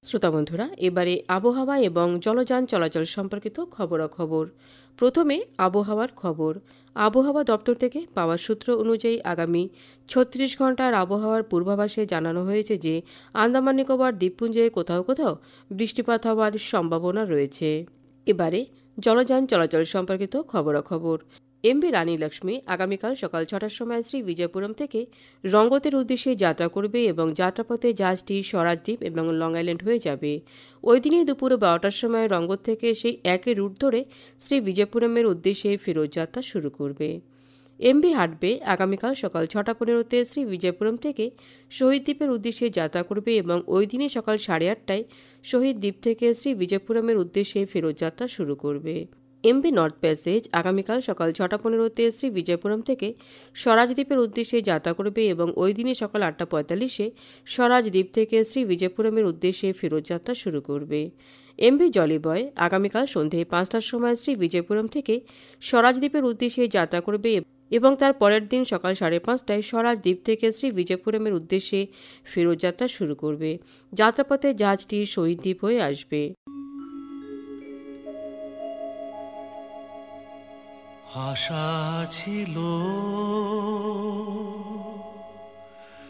শ্রোতা বন্ধুরা, এবারে আবহাওয়া এবং জলযান চলাচল সম্পর্কিত খবরাখবর। প্রথমে আবহাওয়ার খবর। আবহাওয়া দপ্তর থেকে পাওয়া সূত্র অনুযায়ী আগামী ৩৬ ঘন্টার আবহাওয়ার পূর্বাভাসে জানানো হয়েছে যে আন্দামান নিকোবর দ্বীপপুঞ্জে কোথাও কোথাও বৃষ্টিপাত হওয়ার সম্ভাবনা রয়েছে। এবারে জলযান চলাচল সম্পর্কিত খবরাখবর। এমভি রানী লক্ষ্মী আগামীকাল সকাল ৬টার সময় শ্রী বিজয়পুরম থেকে রঙ্গতের উদ্দেশ্যে যাত্রা করবে এবং যাত্রাপথে জাহাজটি স্বরাজদ্বীপ এবং লং আইল্যান্ড হয়ে যাবে। ওই দিনই দুপুর ১২টার সময় রঙ্গত থেকে সেই একই রুট ধরে শ্রী বিজয়পুরমের উদ্দেশ্যে ফেরত যাত্রা শুরু করবে। এমভি হাঁটবে আগামীকাল সকাল ৬টা ১৫তে শ্রী বিজয়পুরম থেকে শহীদ দ্বীপের উদ্দেশ্যে যাত্রা করবে এবং ওই দিনই সকাল ৮:৩০টায় শহীদ দ্বীপ থেকে শ্রী বিজয়পুরমের উদ্দেশ্যে ফেরত যাত্রা শুরু করবে। এমভি নর্থ প্যাসেজ আগামীকাল সকাল ৬টা ১৫তে শ্রী বিজয়পুরম থেকে স্বরাজ দ্বীপের উদ্দেশ্যে যাত্রা করবে এবং ওই দিনই সকাল ৮:৪৫-এ স্বরাজ দ্বীপ থেকে শ্রী বিজয়পুরমের উদ্দেশ্যে ফেরত যাত্রা শুরু করবে। এমভি জলিবয় আগামীকাল সন্ধে ৫টার সময় শ্রী বিজয়পুরম থেকে স্বরাজ দ্বীপের উদ্দেশ্যে যাত্রা করবে এবং তার পরের দিন সকাল ৫:৩০টায় স্বরাজ দ্বীপ থেকে শ্রী বিজয়পুরমের উদ্দেশ্যে ফেরত যাত্রা শুরু করবে। যাত্রাপথে জাহাজটি শহীদ দ্বীপ হয়ে আসবে। আশা ছিল